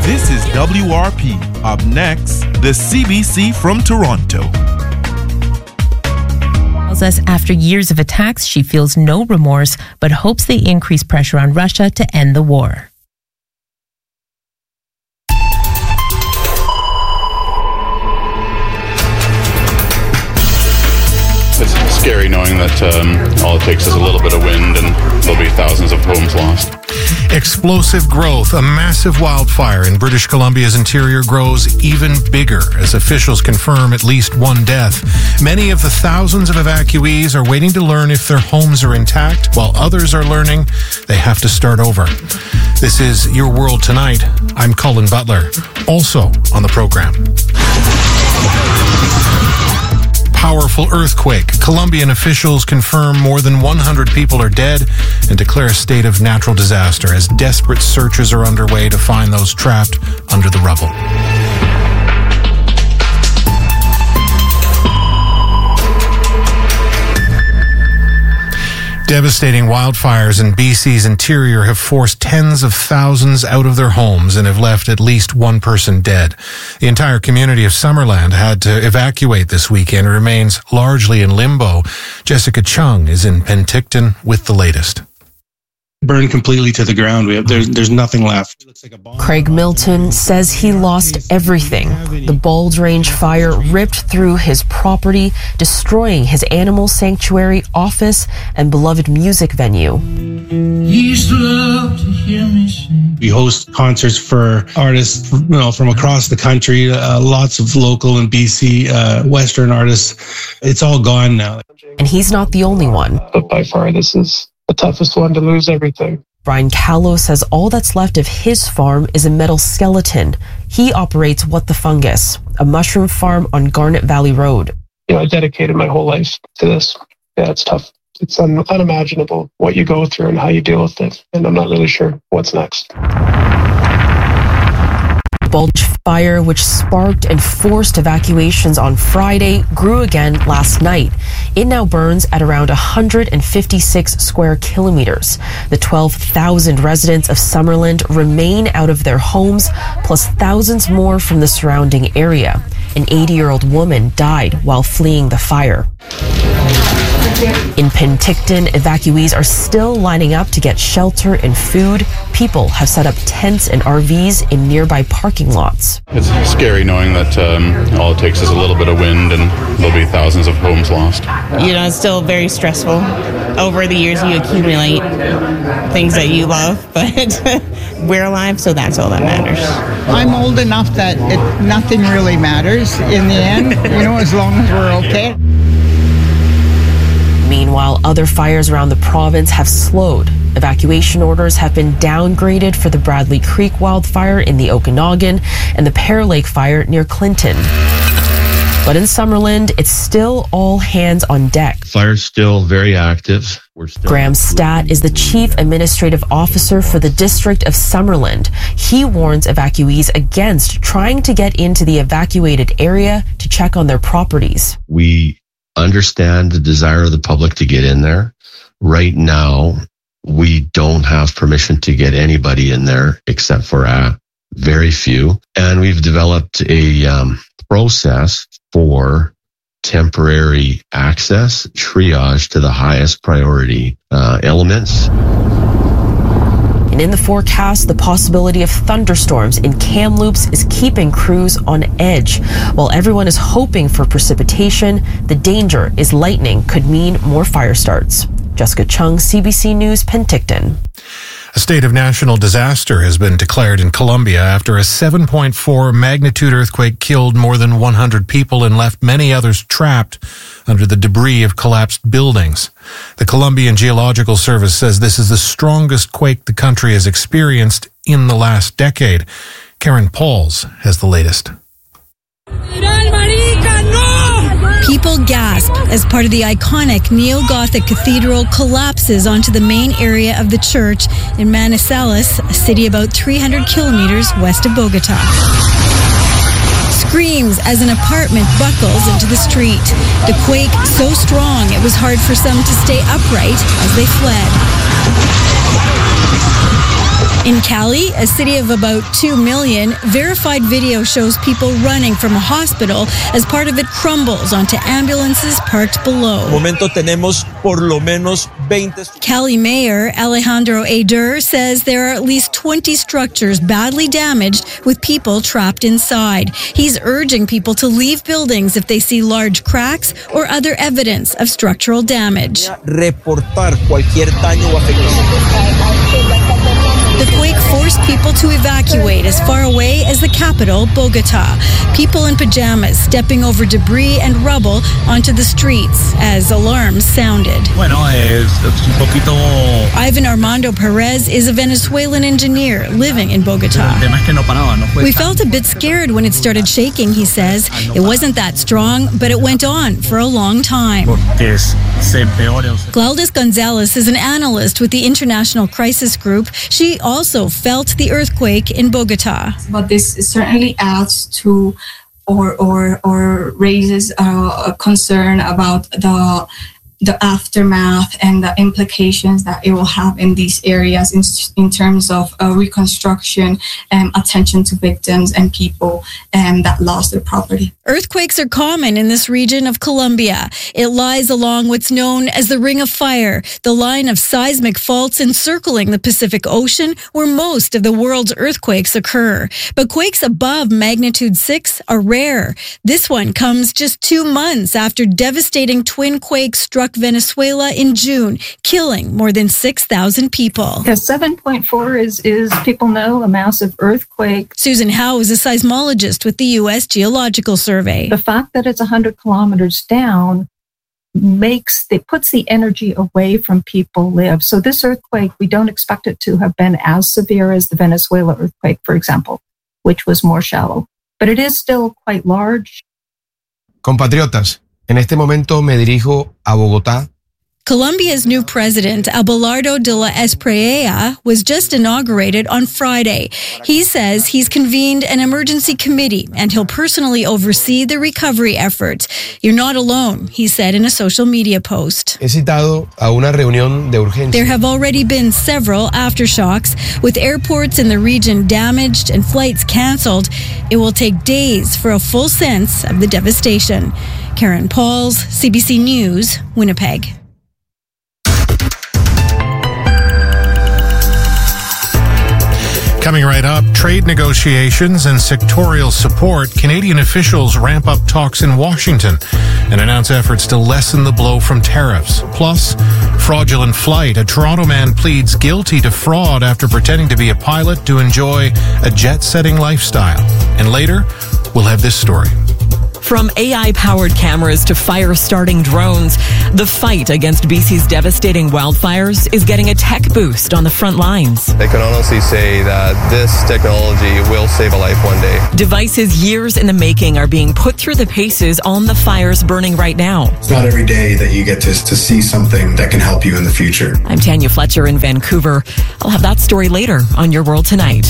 This is WRP. Up next, the CBC from Toronto. Tells us after years of attacks, she feels no remorse, but hopes they increase pressure on Russia to end the war. It's scary knowing that all it takes is a little bit of wind and there'll be thousands of homes lost. Explosive growth. A massive wildfire in British Columbia's interior grows even bigger as officials confirm at least one death. Many of the thousands of evacuees are waiting to learn if their homes are intact, while others are learning they have to start over. This is Your World Tonight. I'm Colin Butler. Also on the program. Powerful earthquake. Colombian officials confirm more than 100 people are dead and declare a state of natural disaster as desperate searches are underway to find those trapped under the rubble. Devastating wildfires in BC's interior have forced tens of thousands out of their homes and have left at least one person dead. The entire community of Summerland had to evacuate this weekend and remains largely in limbo. Jessica Chung is in Penticton with the latest. Burned completely to the ground. There's nothing left. Craig Milton says he lost everything. The Bald Range fire ripped through his property, destroying his animal sanctuary, office, and beloved music venue. We host concerts for artists, from across the country. Lots of local and BC Western artists. It's all gone now. And he's not the only one. But by far, this is the toughest one to lose everything. Brian Callow says all that's left of his farm is a metal skeleton. He operates What the Fungus, a mushroom farm on Garnet Valley Road. I dedicated my whole life to this. Yeah, it's tough. It's unimaginable what you go through and how you deal with it. And I'm not really sure what's next. Bulge fire, which sparked and forced evacuations on Friday, grew again last night. It now burns at around 156 square kilometers. The 12,000 residents of Summerland remain out of their homes, plus thousands more from the surrounding area. An 80-year-old woman died while fleeing the fire. In Penticton, evacuees are still lining up to get shelter and food. People have set up tents and RVs in nearby parking lots. It's scary knowing that all it takes is a little bit of wind and there'll be thousands of homes lost. It's still very stressful. Over the years, you accumulate things that you love, but we're alive, so that's all that matters. I'm old enough that nothing really matters in the end, as long as we're okay. Meanwhile, other fires around the province have slowed. Evacuation orders have been downgraded for the Bradley Creek wildfire in the Okanagan and the Pear Lake fire near Clinton. But in Summerland, it's still all hands on deck. Fire's still very active. Graham Statt is the Chief Administrative Officer for the District of Summerland. He warns evacuees against trying to get into the evacuated area to check on their properties. We understand the desire of the public to get in there. Right now, we don't have permission to get anybody in there except for very few. And we've developed a process for temporary access, triage to the highest priority elements. And in the forecast, the possibility of thunderstorms in Kamloops is keeping crews on edge. While everyone is hoping for precipitation, the danger is lightning could mean more fire starts. Jessica Chung, CBC News, Penticton. A state of national disaster has been declared in Colombia after a 7.4 magnitude earthquake killed more than 100 people and left many others trapped under the debris of collapsed buildings. The Colombian Geological Service says this is the strongest quake the country has experienced in the last decade. Karen Pauls has the latest. People gasp as part of the iconic neo-Gothic cathedral collapses onto the main area of the church in Manizales, a city about 300 kilometers west of Bogota. Screams as an apartment buckles into the street. The quake so strong it was hard for some to stay upright as they fled. In Cali, a city of about 2 million, verified video shows people running from a hospital as part of it crumbles onto ambulances parked below. Cali Mayor Alejandro Ader says there are at least 20 structures badly damaged with people trapped inside. He's urging people to leave buildings if they see large cracks or other evidence of structural damage. The quake forced people to evacuate as far away as the capital, Bogota. People in pajamas stepping over debris and rubble onto the streets as alarms sounded. Ivan Armando Perez is a Venezuelan engineer living in Bogota. We felt a bit scared when it started shaking, he says. It wasn't that strong, but it went on for a long time. Claudes Gonzalez is an analyst with the International Crisis Group. She also felt the earthquake in Bogota. But this certainly adds to or raises a concern about the aftermath and the implications that it will have in these areas in terms of reconstruction and attention to victims and people that lost their property. Earthquakes are common in this region of Colombia. It lies along what's known as the Ring of Fire, the line of seismic faults encircling the Pacific Ocean where most of the world's earthquakes occur. But quakes above magnitude 6 are rare. This one comes just 2 months after devastating twin quakes struck Venezuela in June, killing more than 6,000 people. Yeah, 7.4 is people know, a massive earthquake. Susan Howe is a seismologist with the U.S. Geological Survey. The fact that it's 100 kilometers down puts the energy away from people live. So this earthquake, we don't expect it to have been as severe as the Venezuela earthquake, for example, which was more shallow. But it is still quite large. Compatriotas, en este momento me dirijo a Bogotá. Colombia's new president, Abelardo de la Espriella, was just inaugurated on Friday. He says he's convened an emergency committee and he'll personally oversee the recovery efforts. You're not alone, he said in a social media post. He citado a una reunión de urgencia. There have already been several aftershocks, with airports in the region damaged and flights canceled. It will take days for a full sense of the devastation. Karen Pauls, CBC News, Winnipeg. Coming right up, trade negotiations and sectorial support. Canadian officials ramp up talks in Washington and announce efforts to lessen the blow from tariffs. Plus, fraudulent flight. A Toronto man pleads guilty to fraud after pretending to be a pilot to enjoy a jet-setting lifestyle. And later, we'll have this story. From AI-powered cameras to fire-starting drones, the fight against BC's devastating wildfires is getting a tech boost on the front lines. I can honestly say that this technology will save a life one day. Devices years in the making are being put through the paces on the fires burning right now. It's not every day that you get to see something that can help you in the future. I'm Tanya Fletcher in Vancouver. I'll have that story later on Your World Tonight.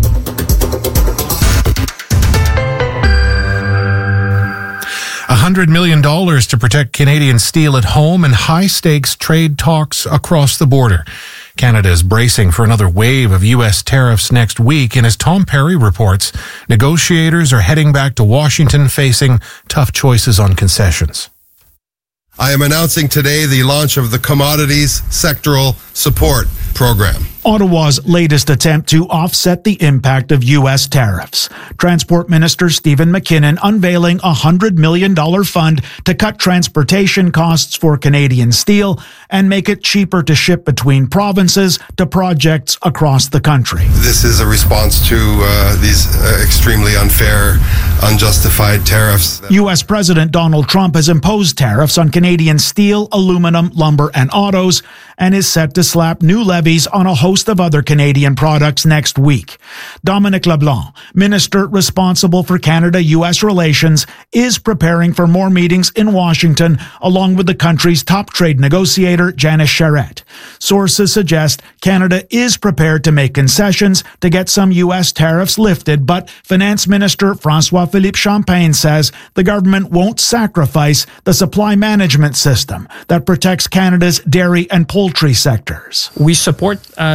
$100 million to protect Canadian steel at home and high-stakes trade talks across the border. Canada is bracing for another wave of U.S. tariffs next week, and as Tom Perry reports, negotiators are heading back to Washington facing tough choices on concessions. I am announcing today the launch of the Commodities Sectoral Support Program. Ottawa's latest attempt to offset the impact of U.S. tariffs. Transport Minister Stephen McKinnon unveiling a $100 million fund to cut transportation costs for Canadian steel and make it cheaper to ship between provinces to projects across the country. This is a response to these extremely unfair, unjustified tariffs. U.S. President Donald Trump has imposed tariffs on Canadian steel, aluminum, lumber, and autos, and is set to slap new levies on a host of other Canadian products next week. Dominic LeBlanc, minister responsible for Canada-U.S. relations, is preparing for more meetings in Washington along with the country's top trade negotiator, Janice Charette. Sources suggest Canada is prepared to make concessions to get some U.S. tariffs lifted, but Finance Minister François-Philippe Champagne says the government won't sacrifice the supply management system that protects Canada's dairy and poultry sectors. We support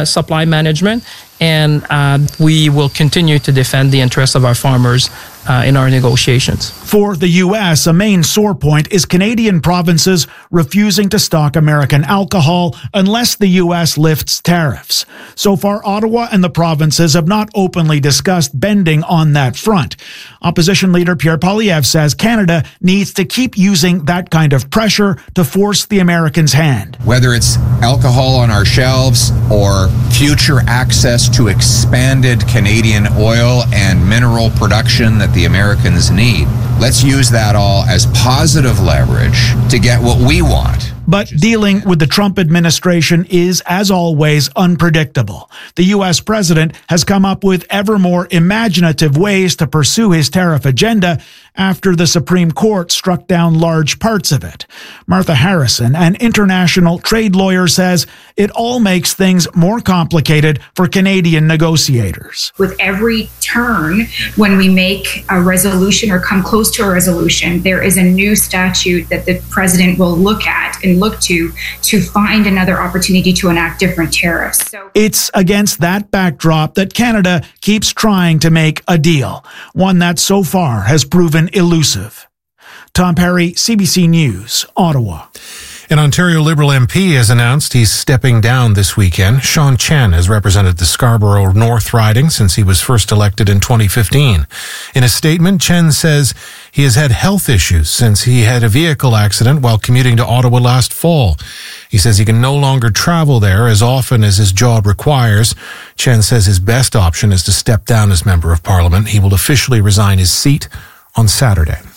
best supply management, and we will continue to defend the interests of our farmers in our negotiations. For the U.S., a main sore point is Canadian provinces refusing to stock American alcohol unless the U.S. lifts tariffs. So far, Ottawa and the provinces have not openly discussed bending on that front. Opposition leader Pierre Poilievre says Canada needs to keep using that kind of pressure to force the Americans' hand. Whether it's alcohol on our shelves or future access to expanded Canadian oil and mineral production that the Americans need, let's use that all as positive leverage to get what we want. But dealing with the Trump administration is, as always, unpredictable. The U.S. president has come up with ever more imaginative ways to pursue his tariff agenda after the Supreme Court struck down large parts of it. Martha Harrison, an international trade lawyer, says it all makes things more complicated for Canadian negotiators. With every turn, when we make a resolution or come close to a resolution, there is a new statute that the president will look at and look to find another opportunity to enact different tariffs. So it's against that backdrop that Canada keeps trying to make a deal, one that so far has proven elusive. Tom Perry, CBC News, Ottawa. An Ontario Liberal MP has announced he's stepping down this weekend. Sean Chen has represented the Scarborough North riding since he was first elected in 2015. In a statement, Chen says he has had health issues since he had a vehicle accident while commuting to Ottawa last fall. He says he can no longer travel there as often as his job requires. Chen says his best option is to step down as Member of Parliament. He will officially resign his seat on Saturday.